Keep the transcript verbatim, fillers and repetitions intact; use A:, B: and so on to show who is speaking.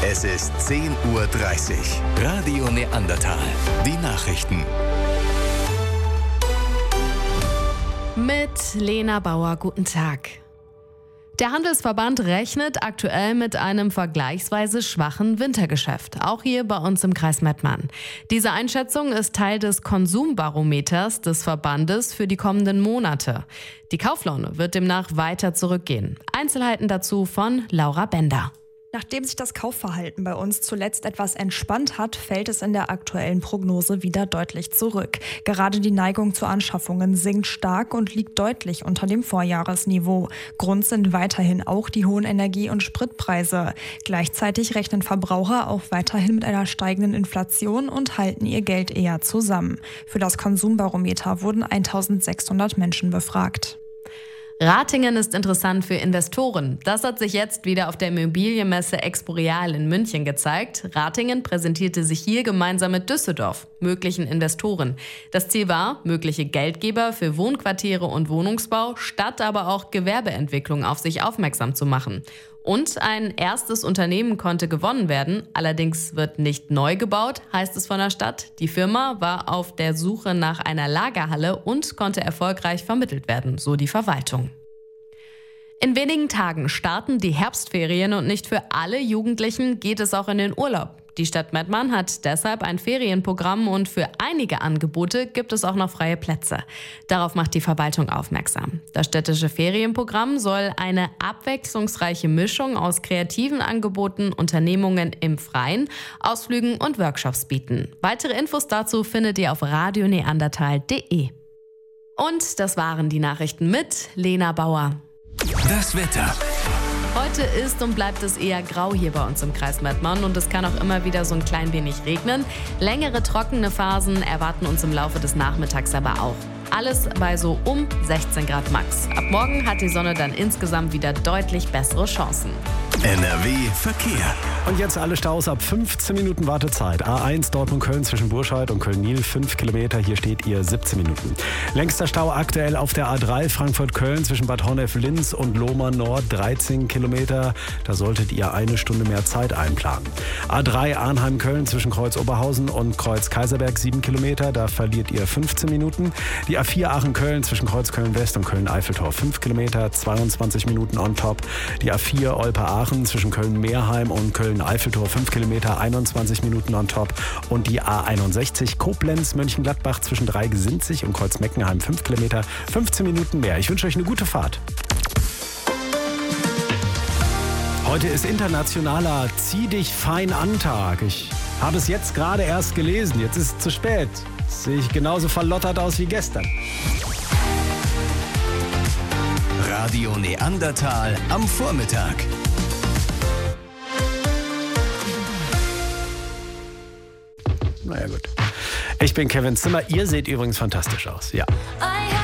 A: Es ist zehn Uhr dreißig. Radio Neandertal. Die Nachrichten.
B: Mit Lena Bauer, guten Tag. Der Handelsverband rechnet aktuell mit einem vergleichsweise schwachen Wintergeschäft, auch hier bei uns im Kreis Mettmann. Diese Einschätzung ist Teil des Konsumbarometers des Verbandes für die kommenden Monate. Die Kauflaune wird demnach weiter zurückgehen. Einzelheiten dazu von Laura Bender.
C: Nachdem sich das Kaufverhalten bei uns zuletzt etwas entspannt hat, fällt es in der aktuellen Prognose wieder deutlich zurück. Gerade die Neigung zu Anschaffungen sinkt stark und liegt deutlich unter dem Vorjahresniveau. Grund sind weiterhin auch die hohen Energie- und Spritpreise. Gleichzeitig rechnen Verbraucher auch weiterhin mit einer steigenden Inflation und halten ihr Geld eher zusammen. Für das Konsumbarometer wurden eintausendsechshundert Menschen befragt.
B: Ratingen ist interessant für Investoren. Das hat sich jetzt wieder auf der Immobilienmesse Exporeal in München gezeigt. Ratingen präsentierte sich hier gemeinsam mit Düsseldorf, möglichen Investoren. Das Ziel war, mögliche Geldgeber für Wohnquartiere und Wohnungsbau, Stadt aber auch Gewerbeentwicklung auf sich aufmerksam zu machen. Und ein erstes Unternehmen konnte gewonnen werden. Allerdings wird nicht neu gebaut, heißt es von der Stadt. Die Firma war auf der Suche nach einer Lagerhalle und konnte erfolgreich vermittelt werden, so die Verwaltung. In wenigen Tagen starten die Herbstferien und nicht für alle Jugendlichen geht es auch in den Urlaub. Die Stadt Mettmann hat deshalb ein Ferienprogramm und für einige Angebote gibt es auch noch freie Plätze. Darauf macht die Verwaltung aufmerksam. Das städtische Ferienprogramm soll eine abwechslungsreiche Mischung aus kreativen Angeboten, Unternehmungen im Freien, Ausflügen und Workshops bieten. Weitere Infos dazu findet ihr auf radio neandertal punkt de. Und das waren die Nachrichten mit Lena Bauer.
A: Das Wetter.
B: Heute ist und bleibt es eher grau hier bei uns im Kreis Mettmann und es kann auch immer wieder so ein klein wenig regnen. Längere trockene Phasen erwarten uns im Laufe des Nachmittags aber auch. Alles bei so um sechzehn Grad max. Ab morgen hat die Sonne dann insgesamt wieder deutlich bessere Chancen.
A: N R W Verkehr.
D: Und jetzt alle Staus ab fünfzehn Minuten Wartezeit. A eins Dortmund-Köln zwischen Burscheid und Köln-Niel, fünf Kilometer. Hier steht ihr siebzehn Minuten. Längster Stau aktuell auf der A drei Frankfurt-Köln zwischen Bad Honnef-Linz und Lohmar Nord, dreizehn Kilometer. Da solltet ihr eine Stunde mehr Zeit einplanen. A drei Arnheim-Köln zwischen Kreuz Oberhausen und Kreuz Kaiserberg, sieben Kilometer. Da verliert ihr fünfzehn Minuten. Die A vier Aachen-Köln zwischen Kreuz Köln-West und Köln-Eiffeltor, fünf Kilometer, zweiundzwanzig Minuten on top. Die A vier Olpe-Aachen zwischen Köln-Meerheim und Köln-Eiffeltor, fünf Kilometer, einundzwanzig Minuten on top. Und die A einundsechzig Koblenz-Mönchengladbach zwischen Dreigesinzig und Kreuz-Meckenheim, fünf Kilometer, fünfzehn Minuten mehr. Ich wünsche euch eine gute Fahrt. Heute ist internationaler Zieh dich fein an Tag. Ich habe es jetzt gerade erst gelesen. Jetzt ist es zu spät. Jetzt sehe ich genauso verlottert aus wie gestern.
A: Radio Neandertal am Vormittag.
D: Naja gut. Ich bin Kevin Zimmer. Ihr seht übrigens fantastisch aus. Ja.